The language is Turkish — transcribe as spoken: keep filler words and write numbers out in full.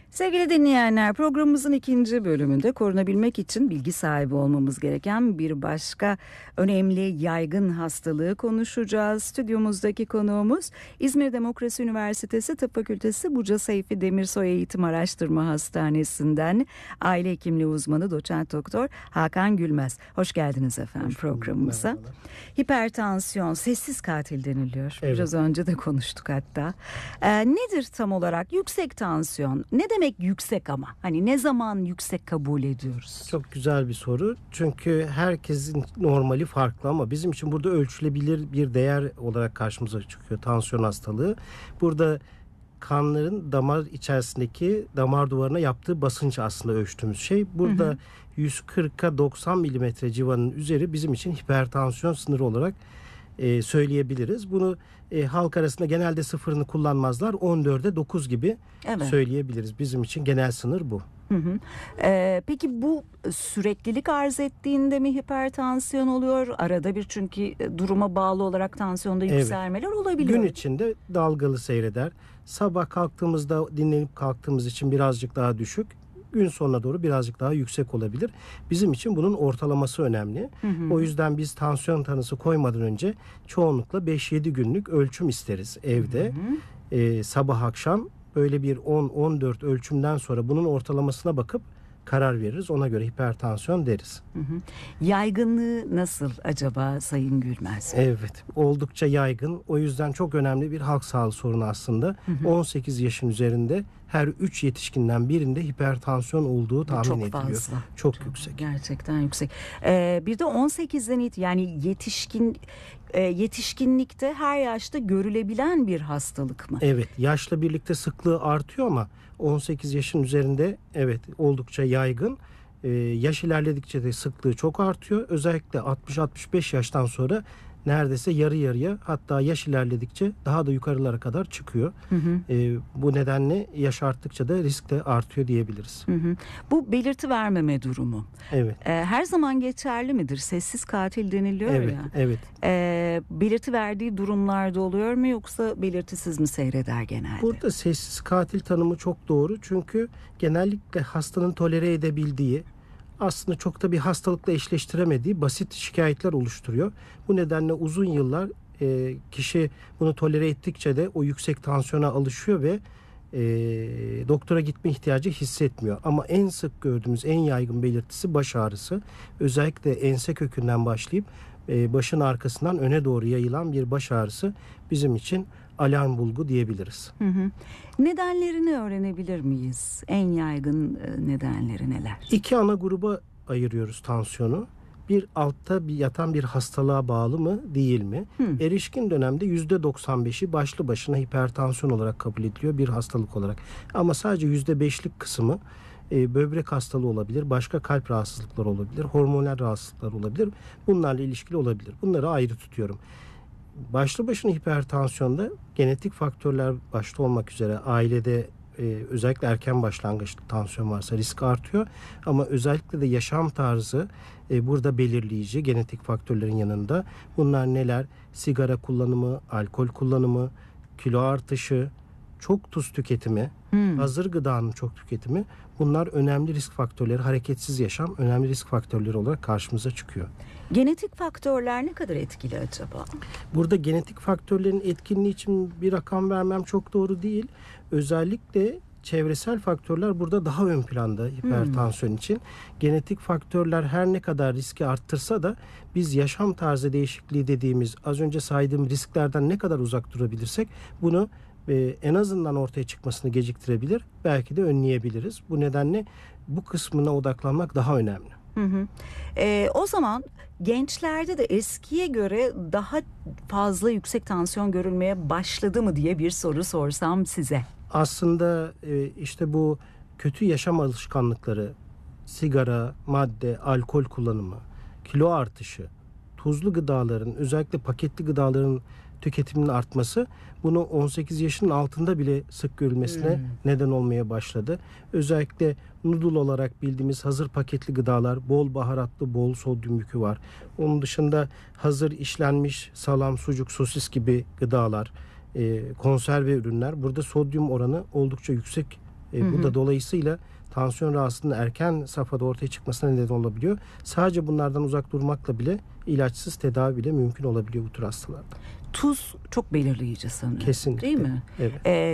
Sevgili dinleyenler, programımızın ikinci bölümünde korunabilmek için bilgi sahibi olmamız gereken bir başka önemli yaygın hastalığı konuşacağız. Stüdyomuzdaki konuğumuz İzmir Demokrasi Üniversitesi Tıp Fakültesi Buca Seyfi Demirsoy Eğitim Araştırma Hastanesi'nden aile hekimliği uzmanı doçent doktor Hakan Gülmez. Hoş geldiniz efendim Hoş programımıza. Merhabalar. Hipertansiyon sessiz katil deniliyor. Evet. Biraz önce de konuştuk hatta. Ee, nedir tam olarak yüksek tansiyon? Ne demek yüksek ama? Hani ne zaman yüksek kabul ediyoruz? Çok güzel bir soru. Çünkü herkesin normali farklı ama bizim için burada ölçülebilir bir değer olarak karşımıza çıkıyor tansiyon hastalığı. Burada kanların damar içerisindeki damar duvarına yaptığı basınç aslında ölçtüğümüz şey. Burada hı hı. yüz kırka doksan milimetre civarının üzeri bizim için hipertansiyon sınırı olarak e, söyleyebiliriz. Bunu e, halk arasında genelde sıfırını kullanmazlar. on dörde dokuz gibi evet. söyleyebiliriz. Bizim için genel sınır bu. Hı hı. Ee, peki bu süreklilik arz ettiğinde mi hipertansiyon oluyor? Arada bir çünkü duruma bağlı olarak tansiyonda yükselmeler evet. olabiliyor. Gün içinde dalgalı seyreder. Sabah kalktığımızda dinlenip kalktığımız için birazcık daha düşük. Gün sonuna doğru birazcık daha yüksek olabilir. Bizim için bunun ortalaması önemli. Hı hı. O yüzden biz tansiyon tanısı koymadan önce çoğunlukla beş yedi günlük ölçüm isteriz evde. Hı hı. Ee, sabah akşam böyle bir on on dört ölçümden sonra bunun ortalamasına bakıp karar veririz. Ona göre hipertansiyon deriz. Hı hı. Yaygınlığı nasıl acaba Sayın Gülmez? Evet, oldukça yaygın. O yüzden çok önemli bir halk sağlığı sorunu aslında. Hı hı. on sekiz yaşın üzerinde her üç yetişkinden birinde hipertansiyon olduğu tahmin çok ediliyor. Fazla. Çok, çok yüksek. Gerçekten yüksek. Ee, bir de on sekizden it yani yetişkin e, yetişkinlikte her yaşta görülebilen bir hastalık mı? Evet, yaşla birlikte sıklığı artıyor ama on sekiz yaşın üzerinde evet oldukça yaygın. Ee, yaş ilerledikçe de sıklığı çok artıyor. Özellikle altmış altmış beş yaştan sonra neredeyse yarı yarıya, hatta yaş ilerledikçe daha da yukarılara kadar çıkıyor. Hı hı. Ee, bu nedenle yaş arttıkça da risk de artıyor diyebiliriz. Hı hı. Bu belirti vermeme durumu. Evet. Ee, her zaman geçerli midir? Sessiz katil deniliyor evet, ya. Evet. Ee, belirti verdiği durumlarda oluyor mu yoksa belirtisiz mi seyreder genelde? Burada sessiz katil tanımı çok doğru. Çünkü genellikle hastanın tolere edebildiği, aslında çok da bir hastalıkla eşleştiremediği basit şikayetler oluşturuyor. Bu nedenle uzun yıllar e, kişi bunu tolere ettikçe de o yüksek tansiyona alışıyor ve e, doktora gitme ihtiyacı hissetmiyor. Ama en sık gördüğümüz en yaygın belirtisi baş ağrısı. Özellikle ense kökünden başlayıp e, başın arkasından öne doğru yayılan bir baş ağrısı bizim için alarm bulgu diyebiliriz. Hı hı. Nedenlerini öğrenebilir miyiz? En yaygın nedenleri neler? İki ana gruba ayırıyoruz tansiyonu. Bir altta bir yatan bir hastalığa bağlı mı değil mi? Hı. Erişkin dönemde yüzde doksan beşi başlı başına hipertansiyon olarak kabul ediliyor bir hastalık olarak. Ama sadece yüzde beşlik kısmı e, böbrek hastalığı olabilir, başka kalp rahatsızlıkları olabilir, hormonal rahatsızlıklar olabilir. Bunlarla ilişkili olabilir. Bunları ayrı tutuyorum. Başlı başına hipertansiyonda genetik faktörler başta olmak üzere ailede e, özellikle erken başlangıçlı tansiyon varsa risk artıyor. Ama özellikle de yaşam tarzı e, burada belirleyici genetik faktörlerin yanında. Bunlar neler? Sigara kullanımı, alkol kullanımı, kilo artışı, çok tuz tüketimi, hmm. hazır gıdanın çok tüketimi, bunlar önemli risk faktörleri. Hareketsiz yaşam önemli risk faktörleri olarak karşımıza çıkıyor. Genetik faktörler ne kadar etkili acaba? Burada genetik faktörlerin etkinliği için bir rakam vermem çok doğru değil. Özellikle çevresel faktörler burada daha ön planda hipertansiyon hmm. için. Genetik faktörler her ne kadar riski arttırsa da biz yaşam tarzı değişikliği dediğimiz az önce saydığım risklerden ne kadar uzak durabilirsek bunu e, en azından ortaya çıkmasını geciktirebilir. Belki de önleyebiliriz. Bu nedenle bu kısmına odaklanmak daha önemli. Hı hı. Ee, o zaman gençlerde de eskiye göre daha fazla yüksek tansiyon görülmeye başladı mı diye bir soru sorsam size. Aslında e, işte bu kötü yaşam alışkanlıkları, sigara, madde, alkol kullanımı, kilo artışı, tuzlu gıdaların, özellikle paketli gıdaların tüketiminin artması bunu on sekiz yaşının altında bile sık görülmesine hmm. neden olmaya başladı. Özellikle noodle olarak bildiğimiz hazır paketli gıdalar, bol baharatlı, bol sodyum yükü var. Onun dışında hazır işlenmiş salam, sucuk, sosis gibi gıdalar, e, konserve ürünler. Burada sodyum oranı oldukça yüksek E, Hı bu hı. da dolayısıyla tansiyon rahatsızlığının erken safhada ortaya çıkmasına neden olabiliyor. Sadece bunlardan uzak durmakla bile ilaçsız tedavi bile mümkün olabiliyor bu tür hastalarda. Tuz çok belirleyici sanırım. Kesinlikle. Değil mi? Evet. Ee,